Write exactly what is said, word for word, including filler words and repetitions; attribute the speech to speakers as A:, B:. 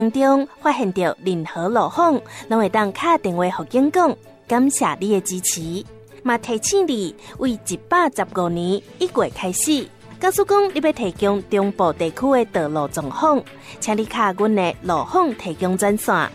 A: 中发现到任何路况，拢会当打电话给警讲，感谢你的支持。嘛提醒你，为一百十五年一月开始，假使讲你要提供中部地区的道路状况，请你卡阮的路况提供专线